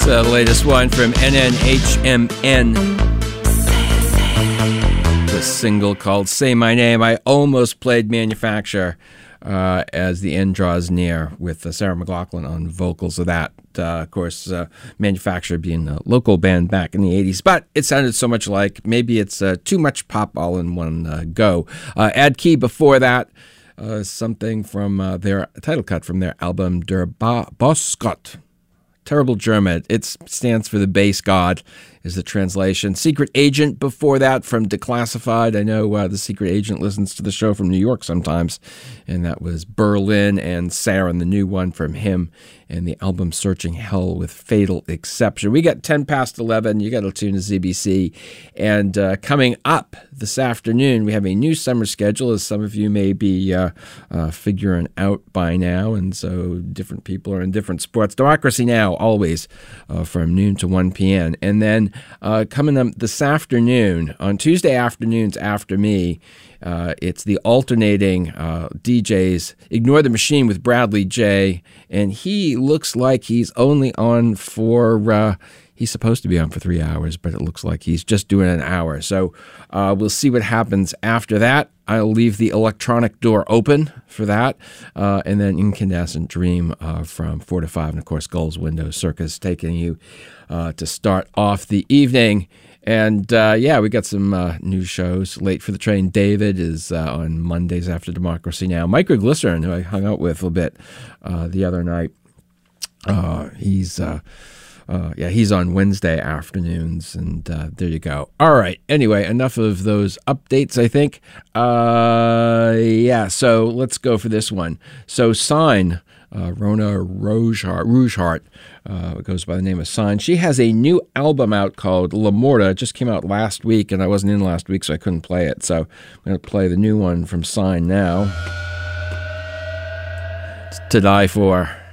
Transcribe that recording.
The latest one from NNHMN. The single called Say My Name. I almost played Manufacture as the end draws near with Sarah McLachlan on vocals of that. Of course, Manufacture being a local band back in the 80s, but it sounded so much like maybe it's too much pop all in one go. Ad Key before that, something from their title cut from their album Der Bossgott. Terrible German. It stands for the bass god, is the translation. Secret Agent before that from Declassified. I know the Secret Agent listens to the show from New York sometimes, and that was Berlin and Sarin, the new one from him, and the album Searching Hell with Fatal Exception. We got 10 past 11. You got to tune to ZBC. And coming up this afternoon, we have a new summer schedule, as some of you may be figuring out by now. And so different people are in different sports. Democracy Now! Always from noon to 1 p.m. And then coming up this afternoon, on Tuesday afternoons after me, it's the alternating DJs, Ignore the Machine with Bradley J. And he looks like he's only on for, he's supposed to be on for 3 hours, but it looks like he's just doing an hour. So we'll see what happens after that. I'll leave the electronic door open for that. And then Incandescent Dream from 4 to 5. And, of course, Gull's Window Circus taking you to start off the evening. And, we got some new shows. Late for the Train David is on Mondays after Democracy Now! Microglycerin, who I hung out with a bit the other night, he's on Wednesday afternoons, and there you go. All right. Anyway, enough of those updates, I think. So let's go for this one. So Sign, Rona Rougeheart, goes by the name of Sign. She has a new album out called La Morta. It just came out last week, and I wasn't in last week, so I couldn't play it. So I'm going to play the new one from Sign now. It's To Die For.